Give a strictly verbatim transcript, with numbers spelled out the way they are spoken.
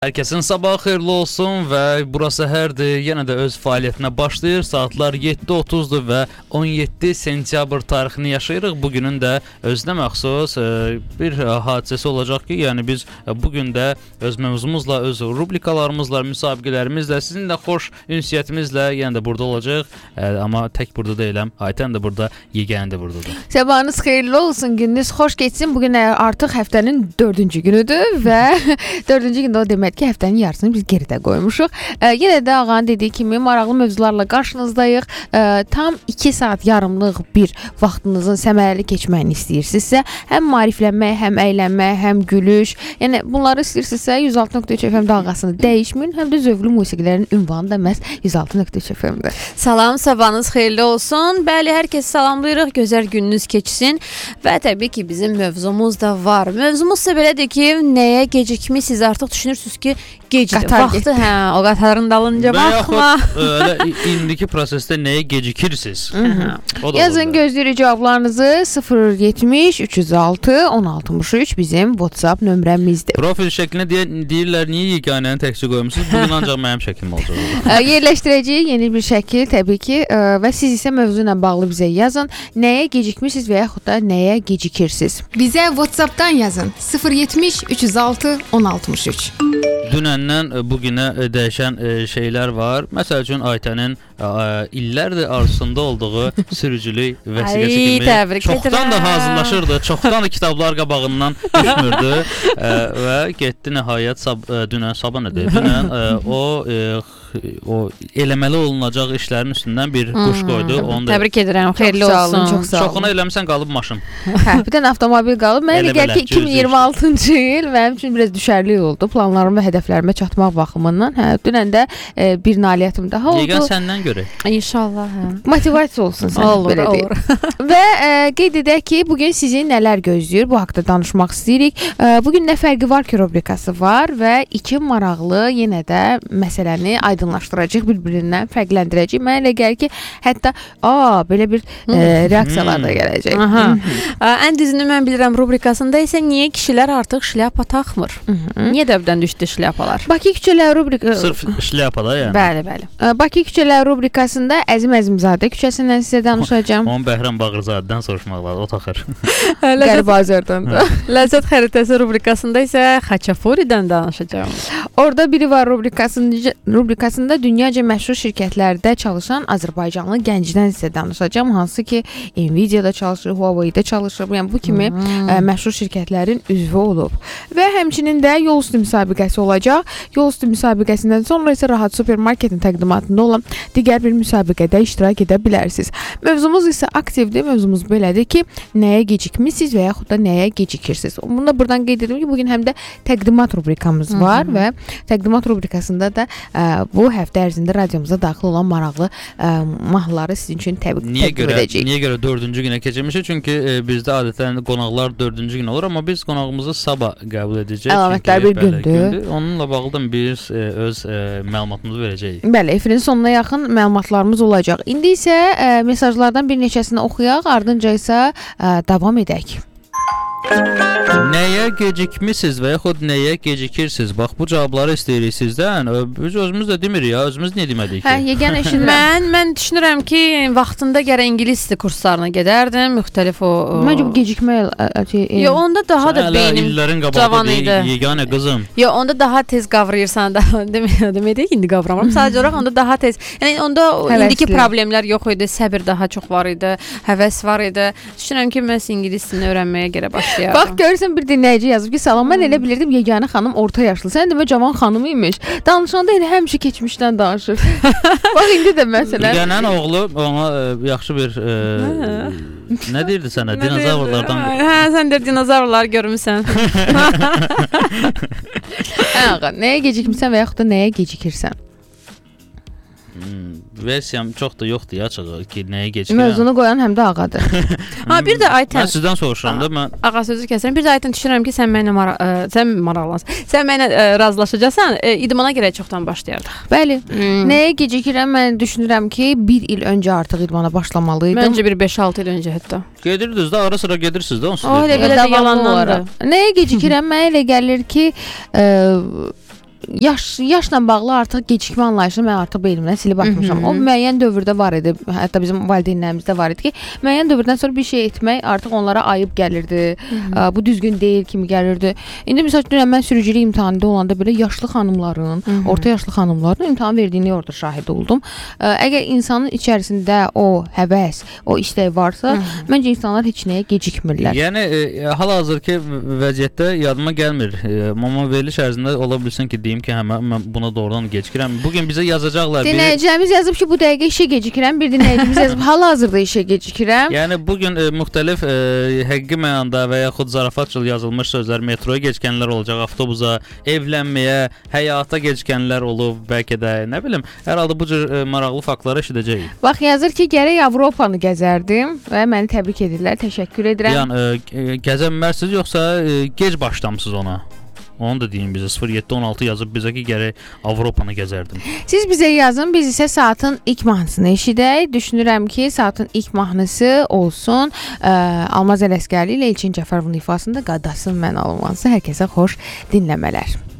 Herkesin sabahı xeyirli olsun və burası hərdir, yenə də öz fəaliyyətinə başlayır. Saatlar yeddi otuzdur və on yeddi sentyabr tarixini yaşayırıq. Bugünün də özünə məxsus bir hadisəsi olacaq ki, yəni biz bugün də öz mövzumuzla, öz rubrikalarımızla, müsabiqələrimizlə, sizinlə xoş ünsiyyətimizlə yenə də burada olacaq. Amma tək burada deyiləm, Aytən də burada, Yegən də buradadır. Sabahınız xeyirli olsun, gününüz xoş geçsin. Bugün artıq həftənin dördüncü günüdür və dördüncü gündə o demək ki, həftənin yarısını biz geridə qoymuşuq. E, yenə də ağanın dediyi kimi maraqlı mövzularla qarşınızdayıq. E, tam iki saat yarımlıq bir vaxtınızın səmərəli keçməyini istəyirsinizsə, həm maariflənmək, həm əylənmək, həm gülüş, yəni bunları istəyirsinizsə yüz altı nöqtə üç F M dalğasını dəyişməyin, həm də zövqlü musiqilərin ünvanı da məhz yüz altı nöqtə üç F M-dir. Salam, sabahınız xeyirli olsun. Bəli, hər kəsi salamlayırıq, gözəl gününüz keçsin və təbii ki, bizim mövzumuz da var. Mövzumuz isə belədir ki, nəyə gecikmisiniz, artıq düşünürsünüz ki, gecdir. Vaxtı, hə, o qatarın dalınca baxma. Elə indiki prosesdə nəyə gecikirsiniz? Yazın, gözləyirik cavablarınızı. sıfır yetmiş üç yüz altı on altmış üç bizim WhatsApp nömrəmizdir. Profil şəklinə deyə, deyirlər, niyə yeganəni təkcə qoymuşsunuz? Bugün ancaq mənim şəklim olacaq. Yerləşdirəcəyik yeni bir şəkil təbii ki və siz isə mövzu ilə bağlı bizə yazın. Nəyə gecikmişsiniz və yaxud da nəyə gecikirsiniz? Bizə WhatsApp-dan yazın. sıfır yetmiş üç yüz altı on altmış üç. Dünəndən bugünə dəyişən şeylər var. Məsəl üçün Aytənin illərdir arzusunda olduğu sürücülük vəsiqəsi kimi çoxdan da hazırlaşırdı. Çoxdan da kitablar qabağından düşmürdü və getdi nəhayət sab dünən sabah nədir? Dünən o o eləməli olunacaq işlərin üstündən bir quş qoydu. Onu da təbrik edirəm. Xeyirli olsun. Çox sağ olun. Çoxuna eləmisən qalıb maşın. Hə, bir dənə avtomobil qalıb. Mənə gəlir ki, iki min iyirmi altıncı il mənim üçün biraz düşərli oldu. Planlarım və hədəflərimə çatmaq baxımından. Hə, dünən də e, bir nailiyyətim daha oldu. Yegən səndən görə. İnşallah, hə. Motivasiya olsun sən. Olur, belə olur. Və e, qeyd edək ki, bugün sizi nələr gözləyir? Bu haqqda danışmaq istəyirik. E, bugün nə fərqi var ki, rubrikası var və iki maraqlı yenə də məsələni aydınlaşdıracaq, bir-birindən fərqləndirəcək. Mənə elə gəlir ki, hətta a belə bir e, reaksiyalar da gələcək. Aha. Ən düzünü mən bilirəm rubrikasında isə niyə kişilər artıq şlyapa taxmır? Niyə dəbdən düşdü şlyapalar? Bakı küçələri rubrika Sırf şlyapada yəni. Bəli, bəli. e, Bakı küçələri rubrikasında Əzim Əzimzadə küçəsindən sizə danışacağam. Onun Bəhram Bağırzadədən soruşmaq lazım, o taxır. Qərib Azərdən də. Ləzzət xəritəsi rubrikasında isə Xaçapuridən danışacağam. Orada biri var rubrikasında, rubrikasında dünyaca məşhur şirkətlərdə çalışan Azərbaycanlı gəncdən sizə danışacağam. Hansı ki, Nvidia-da çalışır, Huawei-də çalışır. Yəni bu kimi hmm. ə, məşhur şirkətlərin üzvü olub. Və həmçinin də yol üstü müsabiqəsi olacaq. Yol üstü müsabiqəsindən sonra isə Rahat Supermarketin təqdimatında olan digər bir müsabiqədə iştirak edə bilərsiniz. Mövzumuz isə aktivdir. Mövzumuz belədir ki, nəyə gecikmisiniz və yaxud da nəyə gecikirsiniz. Bunu da buradan qeyd edim ki, bugün həm də təqdimat rubrikamız var hmm. və təqdimat rubrikasında da ə, bu həftə ərzində radiomuza daxil olan maraqlı ə, mahnıları sizin üçün təbii təqdim edəcəyik. Niyə görə dördüncü günə keçirmişik? Çünki e, bizdə adətən qonaqlar dördüncü gün olur, amma biz qonağımızı sabah qəbul edəcəyik. Əlamətlər bir gündür. gündür. Onunla bağlı da biz e, öz e, məlumatımızı verəcəyik. Bəli, efirin sonuna yaxın məlumatlarımız olacaq. İndi isə ə, mesajlardan bir neçəsini oxuyaq, ardınca isə ə, davam edək. Nəyə gecikmisiniz və yaxud nəyə gecikirsiniz? Bax, bu cavabları istəyirik sizdən. Biz özümüz də demirik ya, özümüz niyə demədik ki? Hə, yeganə eşidirəm. Mən mən düşünürəm ki, vaxtında gərək ingilis dili kurslarına gedərdim, müxtəlif o. Məncə bu gecikmə Yo, onda daha da beynim cavan idi. Yeganə qızım. Yo, onda daha tez qavrayırsan da demək indi qavramıram. Sadəcə olaraq onda daha tez. Yəni onda indiki problemlər yox idi, səbir daha çox var idi, həvəs var idi. Düşünürəm ki, mən ingilis dilini öyrənməyə gərək başlayardım. Bax, görürsən bir dinləyici yazıb ki, salam, mən elə bilirdim yeganə xanım orta yaşlı. Sən demə cavan xanım imiş. Danışanda elə həmişə keçmişdən danışır. Bax, indi də məsələn. Yeganənin oğlu ona ə, yaxşı bir ə, nə deyirdi sənə? Dinozavrlardan. Hə, sən də dinozavrları görmüsən. Hə, ağa, nəyə gecikmirsən və yaxud da nəyə gecikirsən? Hmm, versiyam çox da yoxdur ya, açığı ki, nəyə gecikirəm. Mövzunu qoyan həm də ağadır. Ha, bir də Aytən. Mən sizdən soruşuram da, mən ağa sözü kəsirəm. Bir də Aytən düşünürəm ki, sən mənlə mara ə, sən maraqlansan. Sən mənlə ə, razılaşacaqsan, ə, idmana görə çoxdan başlayardıq. Bəli. Hmm. Nəyə gecikirəm? Mən düşünürəm ki, bir il öncə artıq idmana başlamalıydım. Məncə bir beş altı il öncə hətta. Gedirdiniz də, ara sıra gedirsiniz də, onsuz. O elə belə də yalanlandı. Nəyə gecikirəm? Mənə elə gəlir ki, ə, yaş yaşla bağlı artıq gecikmə anlayışını mən artıq beynimdən silib atmışam. O müəyyən dövrdə var idi. Hətta bizim valideynlərimizdə var idi ki, müəyyən dövrdən sonra bir şey etmək artıq onlara ayıb gəlirdi. Ə, bu düzgün deyil kimi gəlirdi. İndi məsəl üçün mən sürücülük imtahanında olanda belə yaşlı xanımların, Hı -hı. orta yaşlı xanımların imtahan verdiyini orada şahid oldum. Ə, əgər insanın içərisində o həvəs, o istək varsa, Hı -hı. məncə insanlar heç nəyə gecikmirlər. Yəni e, hal-hazırki vəziyyətdə yadıma gəlmir. E, amma veriliş ərzində ola bilsin ki, deyim ki, hə mən buna doğrudan gecikirəm. Bugün bizə yazacaqlar. Dinləyicimiz bir... yazıb ki, bu dəqiqə işə gecikirəm. Bir dinləyicimiz yazıb hal-hazırda işə gecikirəm. Yəni bugün e, müxtəlif e, həqiqi mənada və yaxud zarafatçıl yazılmış sözlər, metroya gecikənlər olacaq, avtobusa, evlənməyə, həyata gecikənlər olub, bəlkə də nə bilim, hər halda bu cür e, maraqlı faktları eşidəcəyik. Bax yazır ki, gərək Avropanı gəzərdim və məni təbrik edirlər. Təşəkkür edirəm. Yəni e, gəzənmərsiniz yoxsa e, gec başlamısınız ona? Onu da deyin bizə. sıfır yeddi on altı yazıb bizə ki, gərək Avropanı gəzərdim. Siz bizə yazın, biz isə saatın ilk mahnısını eşidək. Düşünürəm ki, saatın ilk mahnısı olsun. Ə, Almaz Ələsgərli ilə İlçin Cəfərovun ifasında Qadasın mən almansı. Hər kəsə xoş dinləmələr.